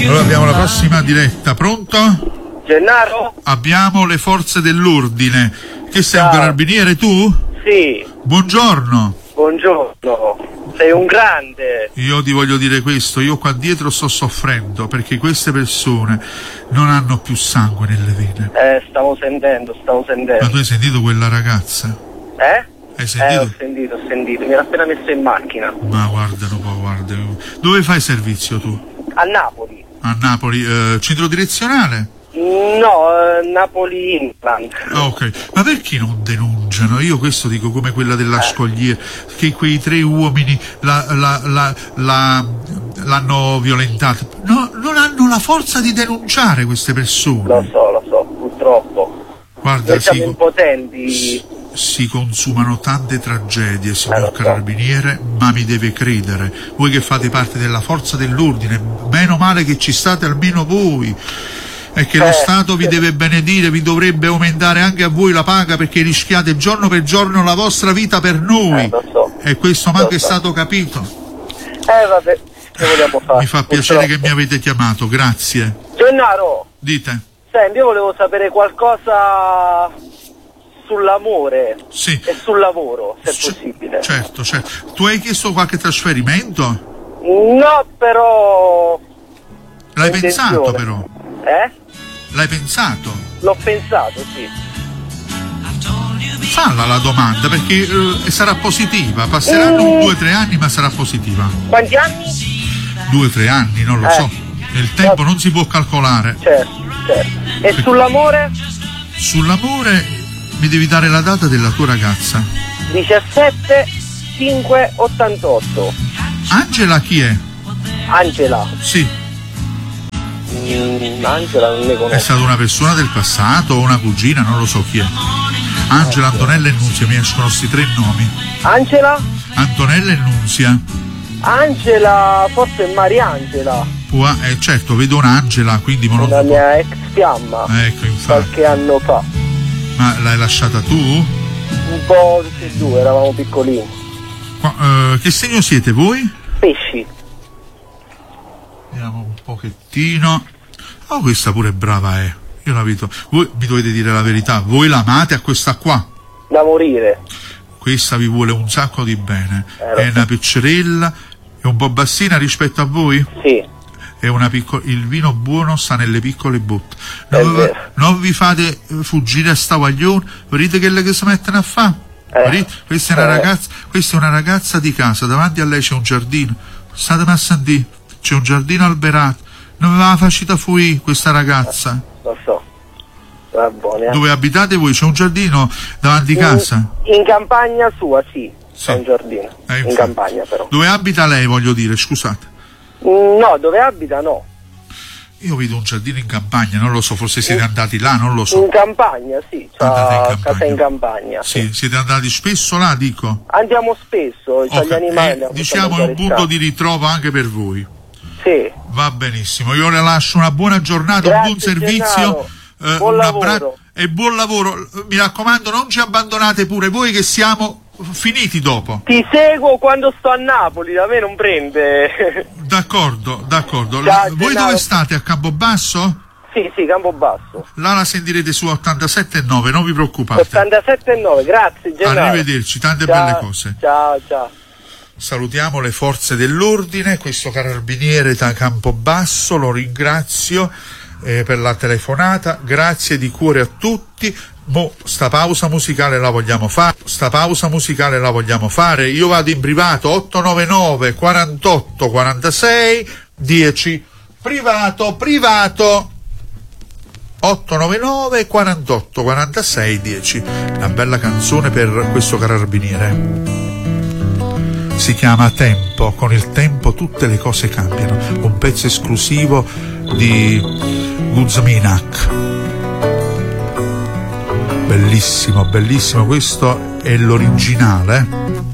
Allora abbiamo la prossima diretta, pronto? Gennaro? Abbiamo le forze dell'ordine. Che sei, un carabiniere tu? Sì. Buongiorno. Buongiorno, sei un grande. Io ti voglio dire questo, io qua dietro sto soffrendo perché queste persone non hanno più sangue nelle vene. Stavo sentendo. Ma tu hai sentito quella ragazza? Hai sentito? Ho sentito, mi era appena messo in macchina. Ma guarda un po', guarda. Dove fai servizio tu? A Napoli. A Napoli, centro direzionale? No, Napoli Inland. Ok, ma perché non denunciano? Io questo dico, come quella della Scogliere, che quei 3 uomini l'hanno violentata. No, non hanno la forza di denunciare queste persone. Lo so, purtroppo. Guarda, noi siamo impotenti. Si consumano tante tragedie, signor carabiniere, ma mi deve credere, voi che fate parte della forza dell'ordine, meno male che ci state almeno voi. E che lo Stato vi deve benedire, vi dovrebbe aumentare anche a voi la paga, perché rischiate giorno per giorno la vostra vita per noi. Lo so. E questo manco è stato capito. Vabbè, che vogliamo fare? Mi fa piacere che mi avete chiamato, grazie. Gennaro, Dite. senti, io volevo sapere qualcosa sull'amore. Sì. E sul lavoro, se è possibile. Certo. Tu hai chiesto qualche trasferimento? No, però... L'hai pensato però? L'hai pensato? L'ho pensato, sì. Falla la domanda, perché sarà positiva. Passeranno 2 o 3 anni, ma sarà positiva. Quanti anni? 2 o 3 anni, non lo so. Il tempo non si può calcolare. Certo. E sull'amore? Sull'amore mi devi dare la data della tua ragazza. 17/5/88. Angela chi è? Angela? Sì. Angela non ne conosco. È stata una persona del passato o una cugina, non lo so chi è. Angela, Antonella e Nunzia, mi escono questi 3 nomi. Angela? Antonella e Nunzia. Angela, forse è Mariangela. Certo, vedo un'Angela, quindi una mia ex fiamma. Ecco, infatti. Qualche anno fa. Ma l'hai lasciata tu? Un po' tutti e 2, eravamo piccolini. Che segno siete voi? Pesci. Vediamo un pochettino. Oh, questa pure è brava, Io la vedo. Voi mi dovete dire la verità, voi l'amate a questa qua? Da morire. Questa vi vuole un sacco di bene. È una piccerella, è un po' bassina rispetto a voi? Sì. È il vino buono sta nelle piccole botte. Non vi fate fuggire a sta guaglione, vedete che si mettono a fare? Questa è una ragazza di casa, davanti a lei c'è un giardino. State a sentire, c'è un giardino alberato. Non aveva facita fuori questa ragazza? Lo so. Va buone. Dove abitate voi? C'è un giardino davanti a casa? In campagna sua, sì. C'è un giardino. In campagna però. Dove abita lei, voglio dire, scusate? No, dove abita no. Io vedo un giardino in campagna, non lo so, forse siete andati là, non lo so. In campagna, sì, c'ha casa in campagna. Sì, siete andati spesso là, dico? Andiamo spesso, c'ha gli animali. Diciamo è un punto di ritrovo anche per voi. Sì. Va benissimo, io le lascio una buona giornata, un buon servizio, buon lavoro. E buon lavoro. Mi raccomando, non ci abbandonate pure voi, che siamo finiti dopo. Ti seguo quando sto a Napoli, da me non prende. D'accordo. Ciao, voi dove state? A Campobasso? Sì, Campobasso. Là la sentirete su 87.9, non vi preoccupate. 87.9, grazie Gennaro. Arrivederci, tante belle cose. Ciao. Salutiamo le forze dell'ordine, questo carabiniere da Campobasso, lo ringrazio per la telefonata, grazie di cuore a tutti. Sta pausa musicale la vogliamo fare, io vado in privato 899 48 46 10 privato 899 48 46 10. Una bella canzone per questo carabiniere, si chiama Tempo, con il tempo tutte le cose cambiano, un pezzo esclusivo di Guzminak. Bellissimo, questo è l'originale.